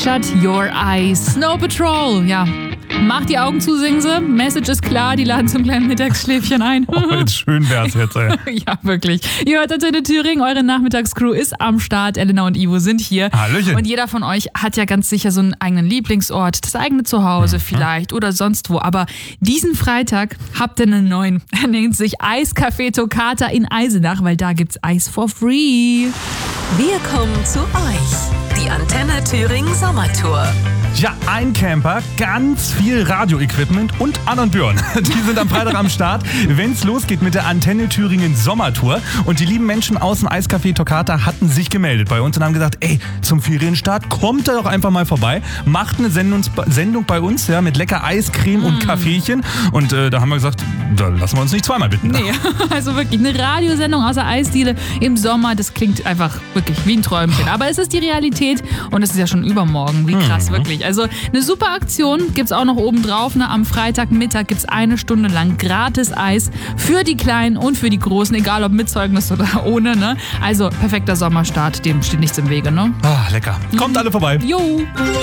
Shut Your Eyes. Snow Patrol, ja. Macht die Augen zu, singen sie. Message ist klar, die laden zum kleinen Mittagsschläfchen ein. Oh, jetzt schön wär's jetzt, ey. Ja, wirklich. Ihr hört Antenne Thüringen, eure Nachmittagscrew ist am Start. Elena und Ivo sind hier. Hallöchen. Und jeder von euch hat ja ganz sicher so einen eigenen Lieblingsort, das eigene Zuhause vielleicht oder sonst wo. Aber diesen Freitag habt ihr einen neuen. Er nennt sich Eiscafé Toccata in Eisenach, weil da gibt's Eis for free. Wir kommen zu euch. Die Antenne Thüringen Sommertour. Ja, ein Camper, ganz viel Radioequipment und Anna und Björn. Die sind am Freitag am Start, wenn's losgeht mit der Antenne Thüringen Sommertour. Und die lieben Menschen aus dem Eiscafé Toccata hatten sich gemeldet bei uns und haben gesagt, ey, zum Ferienstart kommt da doch einfach mal vorbei. Macht eine Sendung bei uns, ja, mit lecker Eiscreme und Kaffeechen. Und da haben wir gesagt, da lassen wir uns nicht zweimal bitten. Nee, also wirklich eine Radiosendung aus der Eisdiele im Sommer, das klingt einfach wirklich wie ein Träumchen. Aber es ist die Realität und es ist ja schon übermorgen. Wie krass, wirklich. Also eine super Aktion gibt's auch noch oben drauf. Ne? Am Freitagmittag gibt's 1 Stunde lang gratis Eis für die Kleinen und für die Großen, egal ob mit Zeugnis oder ohne. Ne? Also perfekter Sommerstart, dem steht nichts im Wege. Ne? Ah, lecker. Kommt alle vorbei. Jo.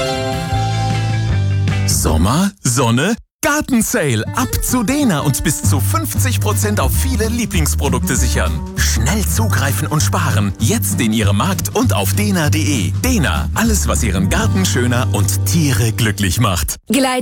Sommer, Sonne, Gartensale. Ab zu Dena und bis zu 50% auf viele Lieblingsprodukte sichern. Schnell zugreifen und sparen. Jetzt in Ihrem Markt und auf dena.de. Dena, alles was Ihren Garten schöner und Tiere glücklich macht.